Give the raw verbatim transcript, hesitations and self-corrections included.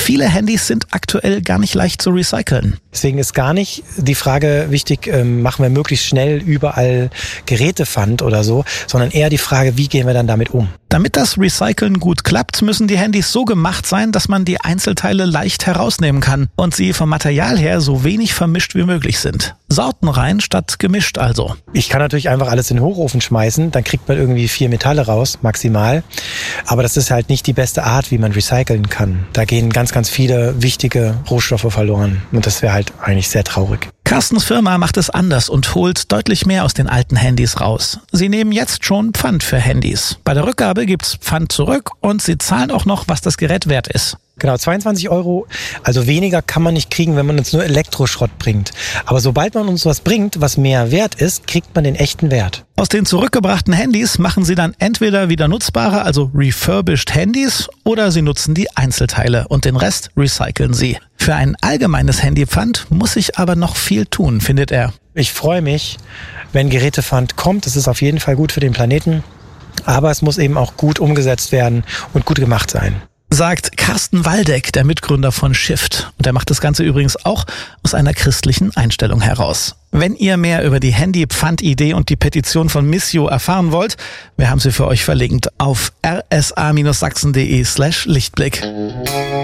Viele Handys sind aktuell gar nicht leicht zu recyceln. Deswegen ist gar nicht die Frage wichtig, ähm, machen wir möglichst schnell überall Gerätepfand oder so, sondern eher die Frage, wie gehen wir dann damit um? Damit das Recyceln gut klappt, müssen die Handys so gemacht sein, dass man die Einzelteile leicht herausnehmen kann und sie vom Material her so wenig vermischt wie möglich sind. Sortenrein statt gemischt also. Ich kann natürlich einfach alles in den Hochofen schmeißen, dann kriegt man irgendwie vier Metalle raus, maximal. Aber das ist halt nicht die beste Art, wie man recyceln kann. Da gehen ganz, ganz viele wichtige Rohstoffe verloren und das wäre halt eigentlich sehr traurig. Carstens Firma macht es anders und holt deutlich mehr aus den alten Handys raus. Sie nehmen jetzt schon Pfand für Handys. Bei der Rückgabe gibt's Pfand zurück und sie zahlen auch noch, was das Gerät wert ist. Genau, zweiundzwanzig Euro. Also weniger kann man nicht kriegen, wenn man uns nur Elektroschrott bringt. Aber sobald man uns was bringt, was mehr wert ist, kriegt man den echten Wert. Aus den zurückgebrachten Handys machen sie dann entweder wieder nutzbare, also refurbished Handys, oder sie nutzen die Einzelteile und den Rest recyceln sie. Für ein allgemeines Handypfand muss sich aber noch viel tun, findet er. Ich freue mich, wenn Gerätepfand kommt. Das ist auf jeden Fall gut für den Planeten. Aber es muss eben auch gut umgesetzt werden und gut gemacht sein. Sagt Carsten Waldeck, der Mitgründer von Shift. Und er macht das Ganze übrigens auch aus einer christlichen Einstellung heraus. Wenn ihr mehr über die Handy-Pfand-Idee und die Petition von Missio erfahren wollt, wir haben sie für euch verlinkt auf r s a Bindestrich sachsen punkt de slash Lichtblick.